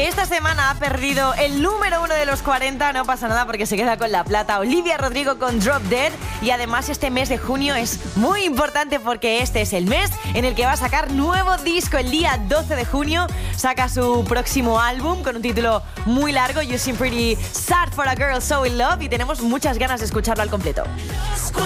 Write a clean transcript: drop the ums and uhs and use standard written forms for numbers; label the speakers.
Speaker 1: Esta semana ha perdido el número 1 de los 40, no pasa nada porque se queda con la plata Olivia Rodrigo con Drop Dead. Y además este mes de junio es muy importante porque este es el mes en el que va a sacar nuevo disco. El día 12 de junio saca su próximo álbum con un título muy largo, You Seem Pretty Sad for a Girl So In Love, y tenemos muchas ganas de escucharlo al completo.